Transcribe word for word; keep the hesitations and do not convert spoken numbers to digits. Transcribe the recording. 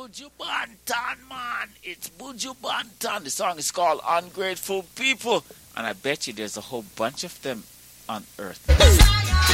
Buju Banton, man. It's Buju Banton. The song is called Ungrateful People. And I bet you there's a whole bunch of them on earth.